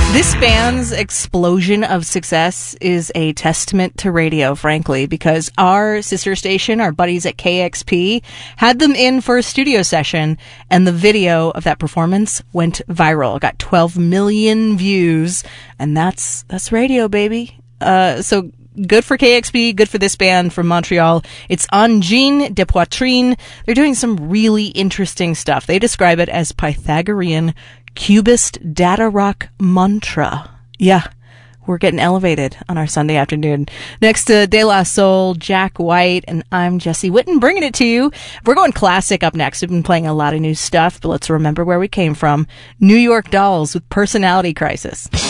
This band's explosion of success is a testament to radio, frankly, because our sister station, our buddies at KXP, had them in for a studio session, and the video of that performance went viral. It got 12 million views, and that's radio, baby. So good for KXP, good for this band from Montreal. It's Angine de Poitrine. They're doing some really interesting stuff. They describe it as Pythagorean Cubist data rock mantra. Yeah, we're getting elevated on our Sunday afternoon. Next to De La Soul, Jack White, and I'm Jesse Witten bringing it to you. We're going classic up next. We've been playing a lot of new stuff, but let's remember where we came from. New York Dolls with Personality Crisis.